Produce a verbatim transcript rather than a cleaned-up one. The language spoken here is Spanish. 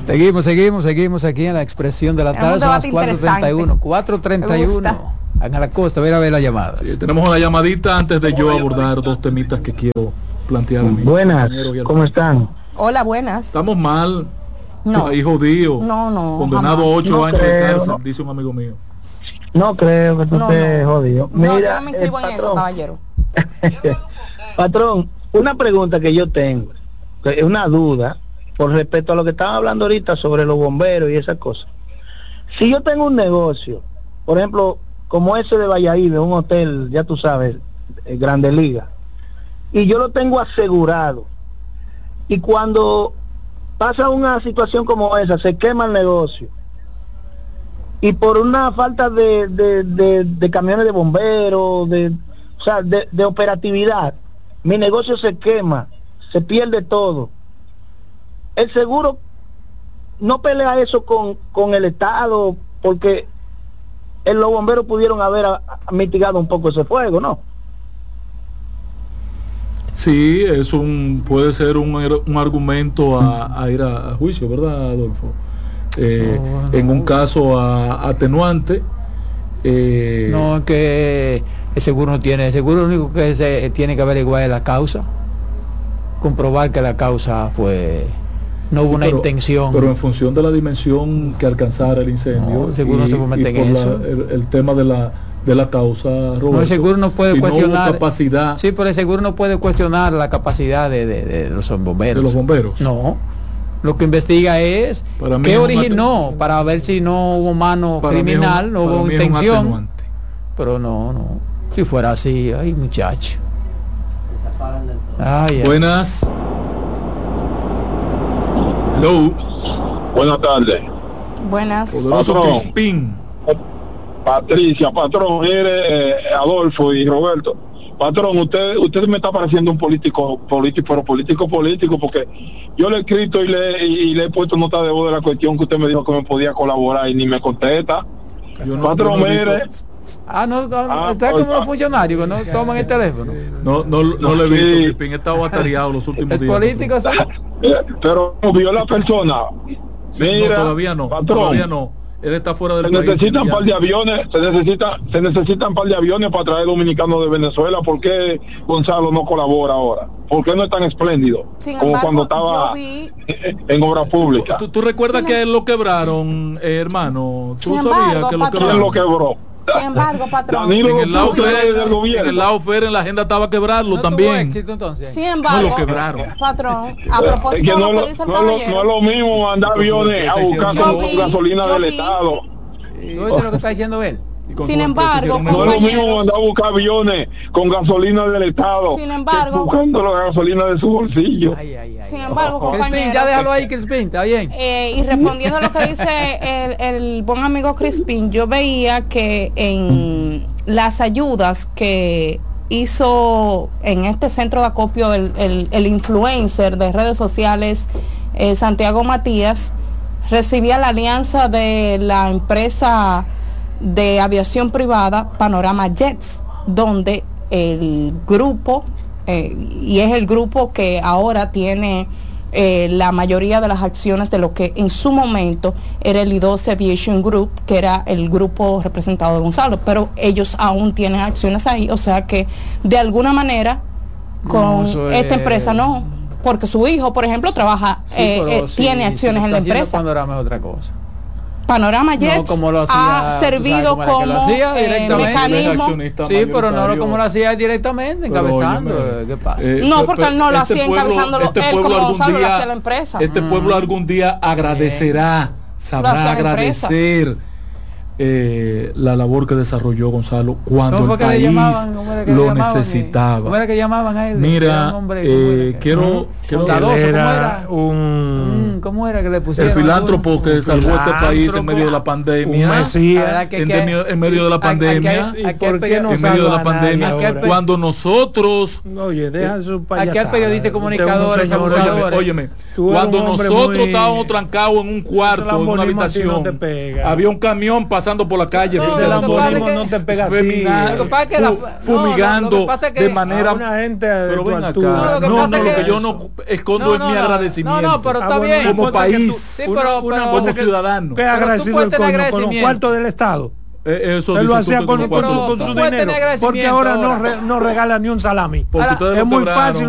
Seguimos, seguimos, seguimos aquí en la expresión de la tarde. Son las cuatro treinta y uno. cuatro treinta y uno. Ana la Costa, a ver a ver la llamada. Sí, tenemos una llamadita antes de yo abordar dos temitas que quiero plantear. Buenas, ¿cómo están? Hola, buenas. Estamos mal. No. Ahí jodido. No, no. Condenado a ocho no años creo, de cárcel, no. dice un amigo mío. No creo que tú No, estés no. jodido. No, Mira, yo no me inscribo eh, en eso, patrón. caballero. Patrón, una pregunta que yo tengo, que es una duda, por respecto a lo que estaban hablando ahorita sobre los bomberos y esas cosas. Si yo tengo un negocio, por ejemplo, como ese de Valladolid, de un hotel, ya tú sabes, eh, Grande Liga, y yo lo tengo asegurado, y cuando pasa una situación como esa, se quema el negocio, y por una falta de, de, de, de camiones de bomberos, de, o sea, de, de operatividad, mi negocio se quema, se pierde todo. El seguro no pelea eso con, con el Estado, porque en los bomberos pudieron haber a, a mitigado un poco ese fuego, ¿no? Sí, es un puede ser un, un argumento a, a ir a, a juicio, ¿verdad, Adolfo? Eh, no, no. En un caso a, atenuante. Eh, No, que el seguro no tiene. El seguro lo único que se tiene que averiguar es la causa. Comprobar que la causa fue. No hubo sí, una pero, intención. Pero en función de la dimensión que alcanzara el incendio. No, el seguro y, no se puede meter en la, eso. el, el tema de la de la causa, Roberto, No, el seguro no puede si cuestionar. No hubo capacidad. Sí, pero el seguro no puede cuestionar la capacidad de, de, de los bomberos. De los bomberos. No. Lo que investiga es Para mí qué es un originó, aten- para ver si no hubo mano Para mí es criminal, un- no para hubo mí es un intención. atenuante. Pero no, no. Si fuera así, ay, muchacho. Ay, ay. Buenas. Hello. Buenas tardes. Buenas. Poderoso Patrón. Crispín. Patricia, patrón, mire, eh, Adolfo y Roberto. Patrón, usted usted me está pareciendo un político, político, pero político, político, porque yo le he escrito y le, y, y le he puesto nota de voz de la cuestión que usted me dijo que me podía colaborar y ni me contesta. Yo no- Patrón, yo no he visto- mire. Ah, no, no, Ah, está como oiga. los funcionarios que no toman el teléfono. No, no, no, le he visto. Sí. Crispín he estado atareado los últimos Es días. político, sí. Eh, pero vio la persona. Mira, no, todavía no. patrón, Todavía no. Él está fuera del se país. necesitan un ya. par de aviones, se necesita, se necesitan un par de aviones para traer dominicanos de Venezuela. ¿Por qué Gonzalo no colabora ahora? ¿Por qué no es tan espléndido Sin como embargo, cuando estaba yo vi- en obra pública? ¿Tú, tú recuerdas Sin que em- él lo quebraron, eh, hermano? ¿Tú Sin sabías embargo, que lo patrón. ¿Quién lo quebraron? quebró? Sin embargo, patrón. Danilo En el lado Yo vi Fer, del gobierno. en el lado Fer, en la agenda estaba quebrarlo No tuvo también. éxito, entonces. Sin embargo, No lo quebraron. patrón, a Es propósito que de no, lo lo- que dice el no, es lo, caballero. no es lo mismo mandar aviones a buscar Yo con vi- gasolina yo del vi- Estado. ¿Tú oíste lo que está diciendo él? Y con Sin su embargo, empresa hicieron No es lo compañeros. mismo mandar a buscar aviones con gasolina del Estado Sin embargo- que buscando la gasolina de su bolsillo. Ay, ay, ay. Sin embargo, Crispín, compañero, ya déjalo ahí, Crispín, está bien. eh, y respondiendo a lo que dice el, el buen amigo Crispín, yo veía que en las ayudas que hizo en este centro de acopio el, el, el influencer de redes sociales eh, Santiago Matías, recibía la alianza de la empresa de aviación privada Panorama Jets, donde el grupo, eh, y es el grupo que ahora tiene eh, la mayoría de las acciones de lo que en su momento era el I doce Aviation Group, que era el grupo representado de Gonzalo, pero ellos aún tienen acciones ahí, o sea que de alguna manera con No, eso esta es- empresa no, porque su hijo, por ejemplo, trabaja, Sí, eh, pero eh, sí, tiene si acciones lo en la está haciendo empresa. Panorama es otra cosa. Panorama Jets No como lo hacía, ha tú servido sabes cómo era que lo como hacía eh, directamente. mecanismo. Accionista Sí, pero no lo mayoritario. como lo hacía directamente, Pero, encabezando. óyeme, ¿Qué pasa? eh, No, pe- porque pe- él no lo este hacía pueblo- encabezándolo este él pueblo como algún Gonzalo lo día- hacía la empresa. Este Mm. pueblo algún día agradecerá, sabrá Lo hacía la empresa. agradecer eh, la labor que desarrolló Gonzalo cuando ¿Cómo el fue que le país llamaban? ¿Cómo era que le lo llamaban? necesitaba. ¿Cómo era que llamaban a él? Era Mira, un hombre, ¿cómo era eh, que- quiero, quiero Bondadoso, ¿cómo Era era? un Mm, ¿Cómo era que le pusieron? el filántropo que salvó este país en medio de la un pandemia. La mesías. verdad que- en, que- medio- en medio de la aquí- pandemia. aquí- ¿Y aquí por el qué period- no en medio de la salva a nadie pandemia, ahora? cuando nosotros Oye, deja su Aquí payasada. hay periodistas y comunicadores, Usted es un señor- abusadores. Óyeme, óyeme, Tú eres cuando un hombre nosotros muy- estábamos trancados en un cuarto, en una lambonismo a ti no habitación, te pega. había un camión pasando por la calle, No, Ese lo que lambonismo pasa es que- no te pega a ti. femina- Lo que pasa es que la- fu- no, fumigando lo que pasa es que- de manera A una gente de pero tu ven acá. altura. No, lo que no, pasa no, es lo que- que yo no escondo No, es no, mi no, agradecimiento. No, no, pero Ah, está bueno, bien. como cosa que país, tú- Sí, una- pero- una pero- cosa como que- ciudadano. que Pero tú agradecido puedes el tener coño con los agradecimiento. cuartos del Estado. Eh, eso Él lo dice hacía tú con, que con son su, cuartos. con tú su puedes dinero. tener Porque agradecimiento ahora no, ahora. re- no regala ni un salami. Porque Ahora, ustedes es lo muy quebraron. fácil